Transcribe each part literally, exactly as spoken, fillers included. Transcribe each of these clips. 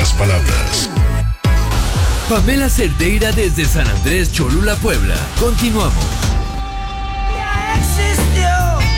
pocas palabras. Pamela Cerdeira desde San Andrés Cholula, Puebla. Continuamos. Ya existió,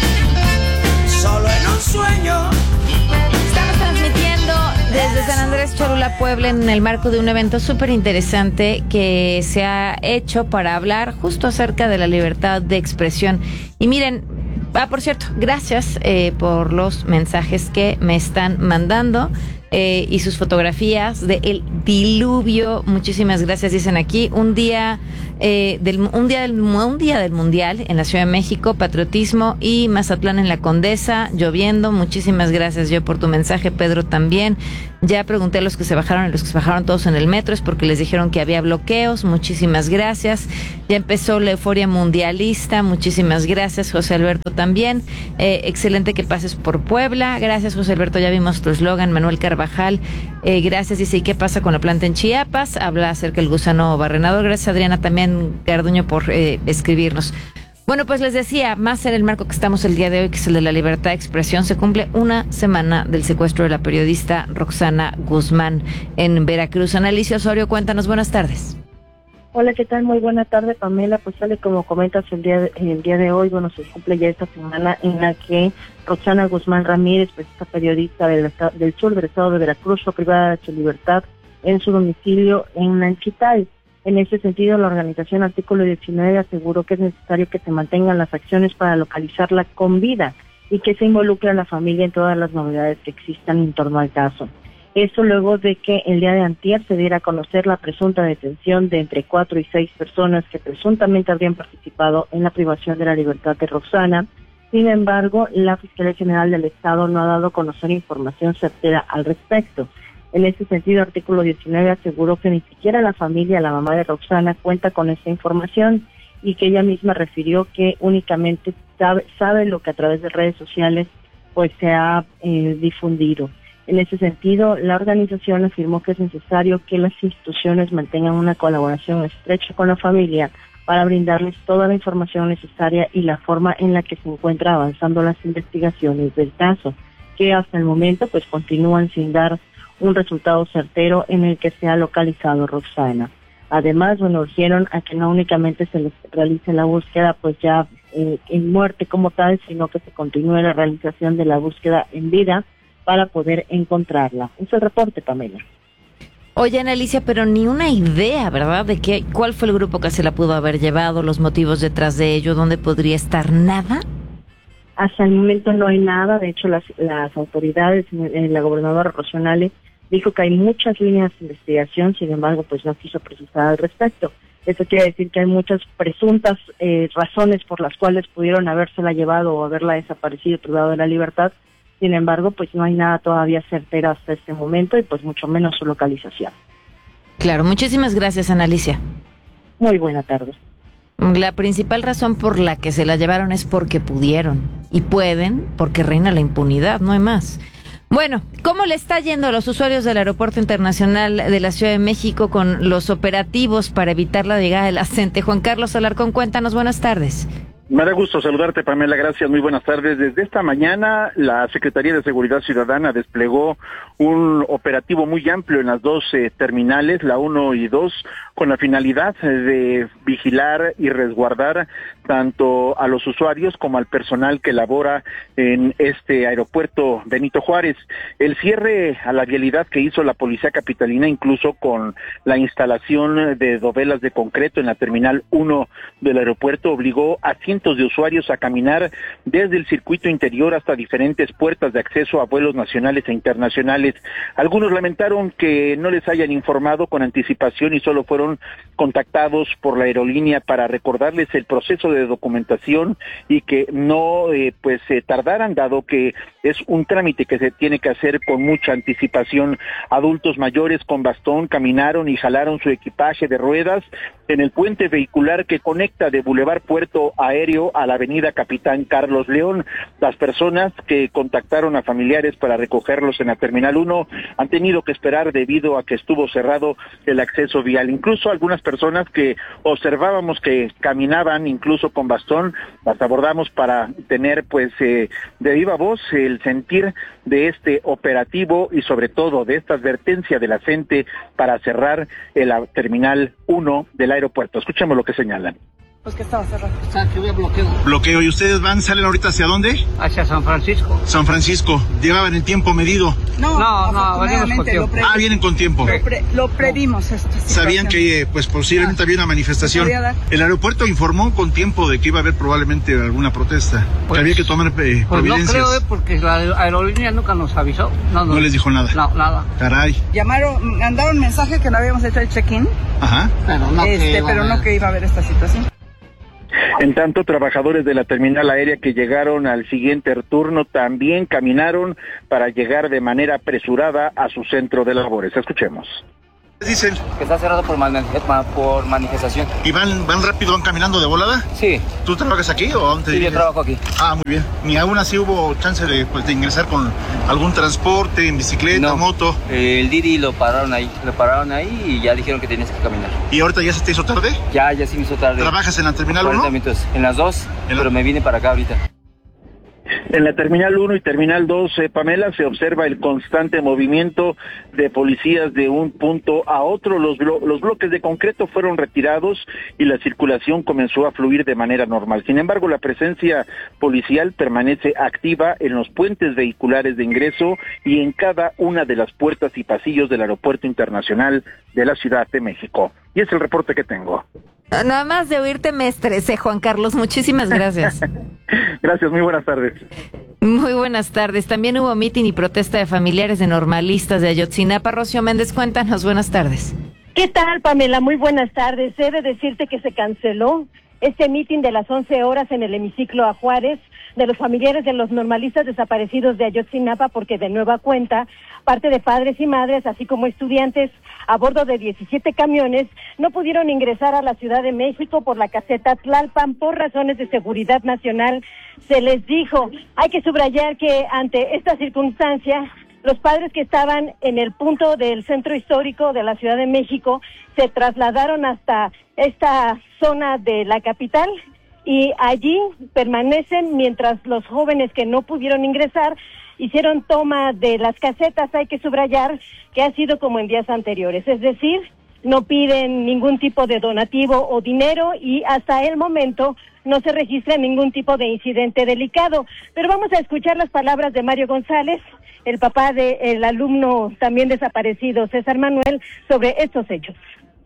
solo en un sueño. Estamos transmitiendo desde San Andrés Cholula, Puebla, en el marco de un evento súper interesante que se ha hecho para hablar justo acerca de la libertad de expresión. Y miren, ah, por cierto, gracias eh, por los mensajes que me están mandando. Eh, y sus fotografías de el diluvio. Muchísimas gracias, dicen aquí. Un día eh, del un día del un día del mundial en la Ciudad de México, patriotismo, y Mazatlán en la Condesa, lloviendo. Muchísimas gracias yo por tu mensaje, Pedro, también. Ya pregunté a los que se bajaron, a los que se bajaron todos en el metro, es porque les dijeron que había bloqueos. Muchísimas gracias. Ya empezó la euforia mundialista. Muchísimas gracias, José Alberto, también. Eh, excelente que pases por Puebla. Gracias, José Alberto, ya vimos tu eslogan. Manuel Carvajal, eh, gracias, dice, ¿y qué pasa con la planta en Chiapas? Habla acerca del gusano barrenador. Gracias, Adriana, también, Garduño, por eh, escribirnos. Bueno, pues les decía, más en el marco que estamos el día de hoy, que es el de la libertad de expresión, se cumple una semana del secuestro de la periodista Roxana Guzmán en Veracruz. Analicia Osorio, cuéntanos, buenas tardes. Hola, ¿qué tal? Muy buena tarde, Pamela. Pues sale como comentas el día de, el día de hoy, bueno, se cumple ya esta semana en la que Roxana Guzmán Ramírez, pues esta periodista del, del sur del estado de Veracruz, fue privada de su libertad en su domicilio en Nanchitay. En ese sentido, la organización Artículo diecinueve aseguró que es necesario que se mantengan las acciones para localizarla con vida y que se involucre a la familia en todas las novedades que existan en torno al caso. Esto luego de que el día de antier se diera a conocer la presunta detención de entre cuatro y seis personas que presuntamente habrían participado en la privación de la libertad de Roxana. Sin embargo, la Fiscalía General del Estado no ha dado a conocer información certera al respecto. En ese sentido, Artículo diecinueve aseguró que ni siquiera la familia, la mamá de Roxana, cuenta con esta información y que ella misma refirió que únicamente sabe, sabe lo que a través de redes sociales pues se ha eh, difundido. En ese sentido, la organización afirmó que es necesario que las instituciones mantengan una colaboración estrecha con la familia para brindarles toda la información necesaria y la forma en la que se encuentra avanzando las investigaciones del caso, que hasta el momento pues continúan sin dar un resultado certero en el que se ha localizado Roxana. Además, bueno, urgieron a que no únicamente se les realice la búsqueda pues ya eh, en muerte como tal, sino que se continúe la realización de la búsqueda en vida para poder encontrarla. Es el reporte, Pamela. Oye, Analicia, pero ni una idea, ¿verdad?, de qué, cuál fue el grupo que se la pudo haber llevado, los motivos detrás de ello, dónde podría estar, ¿nada? Hasta el momento no hay nada. De hecho, las, las autoridades, eh, la gobernadora Rocionale dijo que hay muchas líneas de investigación, sin embargo, pues no quiso precisar al respecto. Eso quiere decir que hay muchas presuntas eh, razones por las cuales pudieron habérsela llevado o haberla desaparecido, privado de la libertad. Sin embargo, pues no hay nada todavía certero hasta este momento y pues mucho menos su localización. Claro, muchísimas gracias, Analicia. Muy buena tarde. La principal razón por la que se la llevaron es porque pudieron y pueden porque reina la impunidad, no hay más. Bueno, ¿cómo le está yendo a los usuarios del Aeropuerto Internacional de la Ciudad de México con los operativos para evitar la llegada de la gente? Juan Carlos Alarcón, cuéntanos, buenas tardes. Me da gusto saludarte, Pamela, gracias, muy buenas tardes. Desde esta mañana, la Secretaría de Seguridad Ciudadana desplegó un operativo muy amplio en las dos eh, terminales, la uno y dos, con la finalidad de vigilar y resguardar tanto a los usuarios como al personal que labora en este aeropuerto Benito Juárez. El cierre a la vialidad que hizo la Policía Capitalina, incluso con la instalación de dovelas de concreto en la terminal uno del aeropuerto, obligó a cientos de usuarios a caminar desde el circuito interior hasta diferentes puertas de acceso a vuelos nacionales e internacionales. Algunos lamentaron que no les hayan informado con anticipación y solo fueron contactados por la aerolínea para recordarles el proceso de documentación y que no eh, pues se eh, tardaran, dado que es un trámite que se tiene que hacer con mucha anticipación. Adultos mayores con bastón caminaron y jalaron su equipaje de ruedas en el puente vehicular que conecta de Boulevard Puerto Aéreo a la avenida Capitán Carlos León. Las personas que contactaron a familiares para recogerlos en la Terminal uno han tenido que esperar debido a que estuvo cerrado el acceso vial. Incluso algunas personas que observábamos que caminaban incluso con bastón, las abordamos para tener pues eh, de viva voz el sentir de este operativo y sobre todo de esta advertencia de la gente para cerrar el Terminal uno del aeropuerto. Escuchemos lo que señalan. Pues que estaba cerrado. Está que había bloqueo. Bloqueo. ¿Y ustedes van, salen ahorita hacia dónde? Hacia San Francisco. San Francisco. ¿Llevaban el tiempo medido? No, no, no, venimos con tiempo. Pre- ah, vienen con tiempo. Lo, pre- lo previmos esto. Sabían que pues posiblemente ah, había una manifestación. El aeropuerto informó con tiempo de que iba a haber probablemente alguna protesta. Pues, que había que tomar eh, pues providencias. No creo, eh, porque la aerolínea nunca nos avisó. No, no, no les dijo nada. No, nada. Caray. Llamaron, mandaron mensaje que no habíamos hecho el check-in. Ajá. Pero no, este, que, pero no que iba a haber esta situación. En tanto, trabajadores de la terminal aérea que llegaron al siguiente turno también caminaron para llegar de manera apresurada a su centro de labores. Escuchemos. Dicen que está cerrado por, man- por manifestación. ¿Y van, van rápido, van caminando de volada? Sí. ¿Tú trabajas aquí o dónde? Sí, yo trabajo aquí. Ah, muy bien. ¿Ni aún así hubo chance de, pues, de ingresar con algún transporte, en bicicleta, no. moto? Eh, el Didi lo pararon ahí, lo pararon ahí y ya dijeron que tenías que caminar. ¿Y ahorita ya se te hizo tarde? Ya, ya se me hizo tarde. ¿Trabajas en la Terminal uno? Minutos. En las dos, ¿En pero la... me vine para acá ahorita. En la Terminal uno y Terminal dos, eh, Pamela, se observa el constante movimiento de policías de un punto a otro. Los, blo- los bloques de concreto fueron retirados y la circulación comenzó a fluir de manera normal. Sin embargo, la presencia policial permanece activa en los puentes vehiculares de ingreso y en cada una de las puertas y pasillos del Aeropuerto Internacional de la Ciudad de México. Y es el reporte que tengo. Nada más de oírte me estresé, Juan Carlos. Muchísimas gracias. Gracias, muy buenas tardes. Muy buenas tardes. También hubo mitin y protesta de familiares de normalistas de Ayotzinapa. Rocío Méndez, cuéntanos. Buenas tardes. ¿Qué tal, Pamela? Muy buenas tardes. He de decirte que se canceló este mitin de las once horas en el hemiciclo a Juárez de los familiares de los normalistas desaparecidos de Ayotzinapa, porque de nueva cuenta, parte de padres y madres, así como estudiantes a bordo de diecisiete camiones, no pudieron ingresar a la Ciudad de México por la caseta Tlalpan por razones de seguridad nacional. Se les dijo, hay que subrayar que ante esta circunstancia, los padres que estaban en el punto del centro histórico de la Ciudad de México se trasladaron hasta esta zona de la capital y allí permanecen mientras los jóvenes que no pudieron ingresar hicieron toma de las casetas. Hay que subrayar que ha sido como en días anteriores, es decir, no piden ningún tipo de donativo o dinero y hasta el momento no se registra ningún tipo de incidente delicado. Pero vamos a escuchar las palabras de Mario González, el papá del alumno también desaparecido, César Manuel, sobre estos hechos.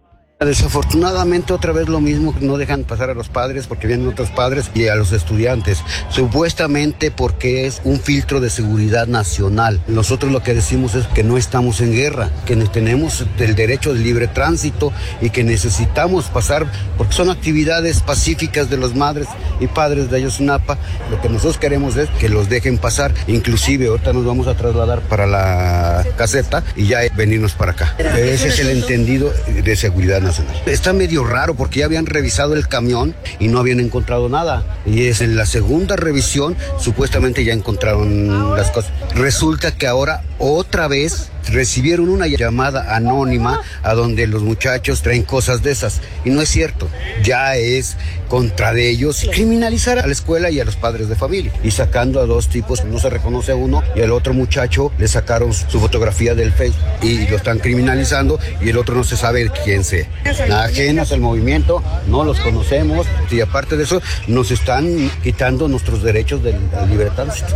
Desafortunadamente otra vez lo mismo, no dejan pasar a los padres porque vienen otros padres y a los estudiantes, supuestamente porque es un filtro de seguridad nacional. Nosotros lo que decimos es que no estamos en guerra, que tenemos el derecho de libre tránsito y que necesitamos pasar porque son actividades pacíficas de los madres y padres de Ayotzinapa. Lo que nosotros queremos es que los dejen pasar, inclusive ahorita nos vamos a trasladar para la caseta y ya venirnos para acá. Ese es el entendido de seguridad nacional. Está medio raro porque ya habían revisado el camión y no habían encontrado nada. Y es en la segunda revisión, supuestamente ya encontraron las cosas. Resulta que ahora otra vez recibieron una llamada anónima a donde los muchachos traen cosas de esas. Y no es cierto. Ya es contra de ellos criminalizar a la escuela y a los padres de familia. Y sacando a dos tipos, no se reconoce a uno y al otro muchacho le sacaron su fotografía del Facebook y lo están criminalizando y el otro no se sabe quién sea. Ajenos al movimiento, no los conocemos y aparte de eso nos están quitando nuestros derechos de, de libre tránsito.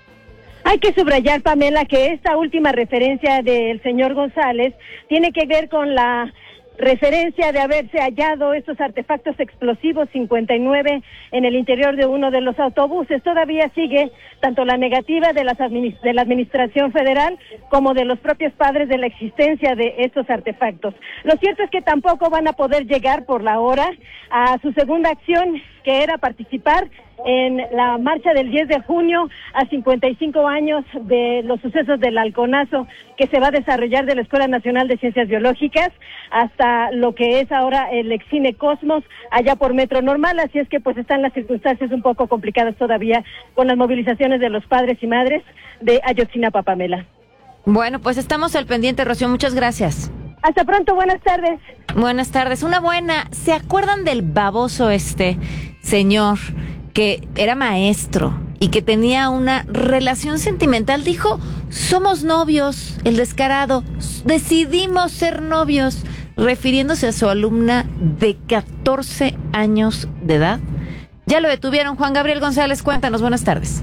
Hay que subrayar, Pamela, que esta última referencia del señor González tiene que ver con la referencia de haberse hallado estos artefactos explosivos cincuenta y nueve en el interior de uno de los autobuses. Todavía sigue tanto la negativa de, las administ- de la Administración Federal como de los propios padres de la existencia de estos artefactos. Lo cierto es que tampoco van a poder llegar por la hora a su segunda acción, que era participar en la marcha del diez de junio a cincuenta y cinco años de los sucesos del halconazo que se va a desarrollar de la Escuela Nacional de Ciencias Biológicas hasta lo que es ahora el Excine Cosmos allá por Metro Normal, así es que pues están las circunstancias un poco complicadas todavía con las movilizaciones de los padres y madres de Ayotzinapa, Pamela. Bueno, pues estamos al pendiente, Rocío, muchas gracias. Hasta pronto, buenas tardes. Buenas tardes, una buena. ¿Se acuerdan del baboso este señor que era maestro y que tenía una relación sentimental? Dijo, somos novios, el descarado, decidimos ser novios, refiriéndose a su alumna de catorce años de edad. Ya lo detuvieron. Juan Gabriel González, cuéntanos, buenas tardes.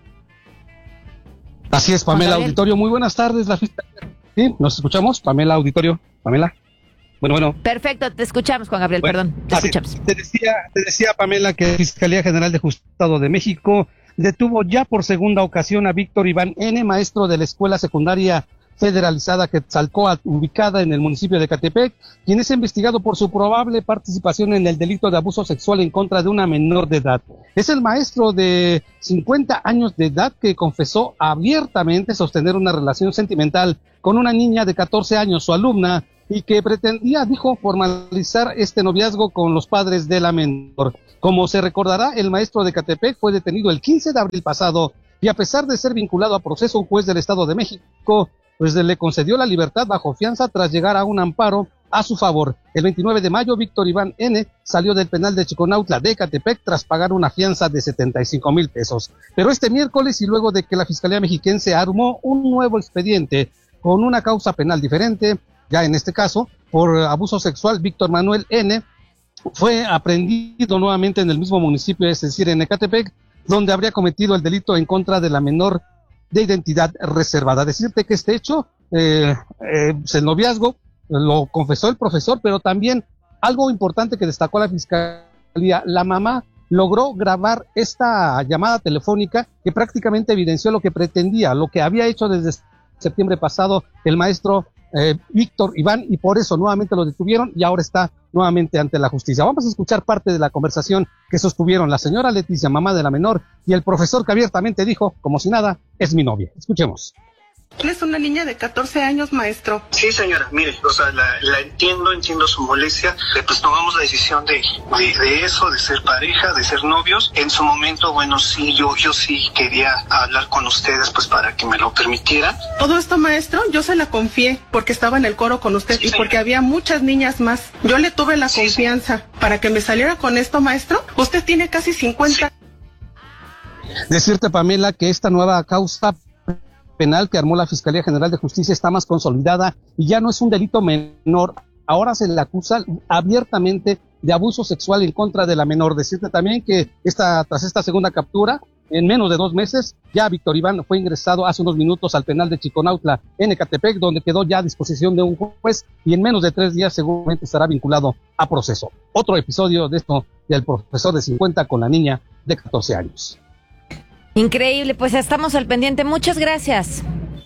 Así es, Pamela Auditorio, muy buenas tardes. La fiscalía, ¿sí? ¿Nos escuchamos? Pamela Auditorio, Pamela. Bueno, bueno. Perfecto, te escuchamos, Juan Gabriel, bueno, perdón, te escuchamos. Te decía, te decía, Pamela, que la Fiscalía General de Justicia del Estado de México detuvo ya por segunda ocasión a Víctor Iván N., maestro de la Escuela Secundaria Federalizada Quetzalcóatl, ubicada en el municipio de Ecatepec, quien es investigado por su probable participación en el delito de abuso sexual en contra de una menor de edad. Es el maestro de cincuenta años de edad que confesó abiertamente sostener una relación sentimental con una niña de catorce años, su alumna, y que pretendía, dijo, formalizar este noviazgo con los padres de la menor. Como se recordará, el maestro de Ecatepec fue detenido el quince de abril pasado y a pesar de ser vinculado a proceso, un juez del Estado de México pues le concedió la libertad bajo fianza tras llegar a un amparo a su favor. El veintinueve de mayo, Víctor Iván N. salió del penal de Chiconautla de Ecatepec tras pagar una fianza de setenta y cinco mil pesos. Pero este miércoles, y luego de que la Fiscalía Mexiquense armó un nuevo expediente con una causa penal diferente, ya en este caso, por abuso sexual, Víctor Manuel N. fue aprehendido nuevamente en el mismo municipio, es decir, en Ecatepec, donde habría cometido el delito en contra de la menor de identidad reservada. Decirte que este hecho, eh, eh, el noviazgo, lo confesó el profesor, pero también algo importante que destacó la Fiscalía, la mamá logró grabar esta llamada telefónica que prácticamente evidenció lo que pretendía, lo que había hecho desde septiembre pasado el maestro eh, Víctor Iván, y por eso nuevamente lo detuvieron y ahora está nuevamente ante la justicia. Vamos a escuchar parte de la conversación que sostuvieron la señora Leticia, mamá de la menor, y el profesor que abiertamente dijo, como si nada, es mi novia. Escuchemos. Es una niña de catorce años, maestro. Sí, señora, mire, o sea, la, la entiendo, entiendo su molestia, eh, pues tomamos la decisión de, de, de eso, de ser pareja, de ser novios. En su momento, bueno, sí, yo, yo sí quería hablar con ustedes, pues para que me lo permitieran. Todo esto, maestro, yo se la confié porque estaba en el coro con usted, sí, y señora, porque había muchas niñas más. Yo le tuve la sí, confianza sí. para que me saliera con esto, maestro. Usted tiene casi cincuenta. Sí. Decirte, Pamela, que esta nueva causa penal que armó la Fiscalía General de Justicia está más consolidada y ya no es un delito menor. Ahora se le acusa abiertamente de abuso sexual en contra de la menor. Decirte también que esta, tras esta segunda captura, en menos de dos meses, ya Víctor Iván fue ingresado hace unos minutos al penal de Chiconautla en Ecatepec, donde quedó ya a disposición de un juez y en menos de tres días seguramente estará vinculado a proceso. Otro episodio de esto del profesor de cincuenta con la niña de catorce años. Increíble, pues estamos al pendiente. Muchas gracias.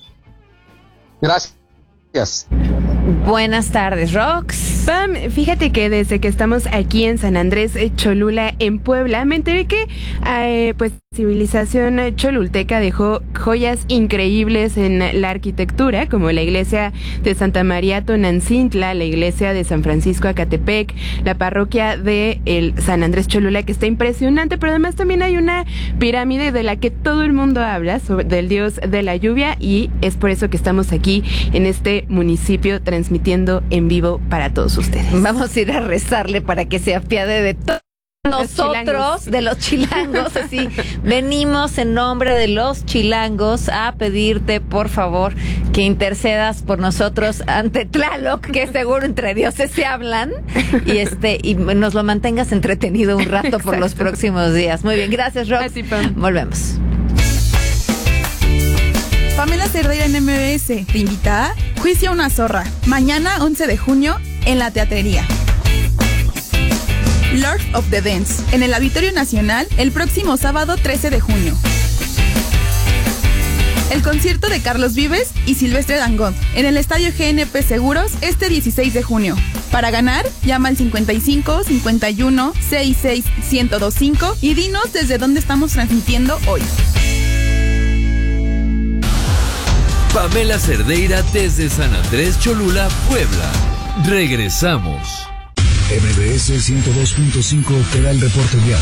Gracias. Buenas tardes, Rox. Pam, fíjate que desde que estamos aquí en San Andrés Cholula, en Puebla, me enteré que eh, pues civilización cholulteca dejó joyas increíbles en la arquitectura, como la iglesia de Santa María Tonancintla, la iglesia de San Francisco Acatepec, la parroquia de el San Andrés Cholula, que está impresionante, pero además también hay una pirámide de la que todo el mundo habla, sobre, del dios de la lluvia, y es por eso que estamos aquí en este municipio transmitiendo en vivo para todos ustedes. Vamos a ir a rezarle para que se apiade de todos nosotros, de los chilangos, así. Venimos en nombre de los chilangos a pedirte, por favor, que intercedas por nosotros ante Tlaloc, que seguro entre dioses se hablan, y este y nos lo mantengas entretenido un rato por los próximos días. Muy bien, gracias, Rox. Volvemos. Pamela Cerdeira en M B S te invita a Juicio a una zorra, mañana once de junio en la Teatrería. Lord of the Dance, en el Auditorio Nacional el próximo sábado trece de junio. El concierto de Carlos Vives y Silvestre Dangond en el Estadio G N P Seguros este dieciséis de junio. Para ganar, llama al cincuenta y cinco, cincuenta y uno, sesenta y seis, ciento veinticinco y dinos desde dónde estamos transmitiendo hoy. Pamela Cerdeira desde San Andrés Cholula, Puebla. Regresamos. M B S ciento dos punto cinco te da el reporte vial.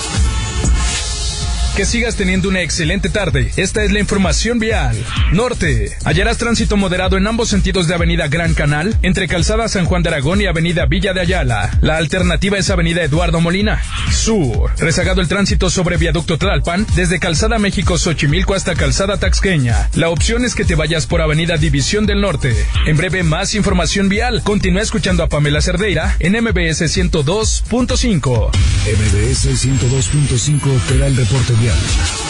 Que sigas teniendo una excelente tarde. Esta es la información vial. Norte. Hallarás tránsito moderado en ambos sentidos de Avenida Gran Canal, entre Calzada San Juan de Aragón y Avenida Villa de Ayala. La alternativa es Avenida Eduardo Molina. Sur. Rezagado el tránsito sobre Viaducto Tlalpan, desde Calzada México Xochimilco hasta Calzada Taxqueña. La opción es que te vayas por Avenida División del Norte. En breve, más información vial. Continúa escuchando a Pamela Cerdeira en M B S ciento dos punto cinco. M B S ciento dos punto cinco te da el reporte vial.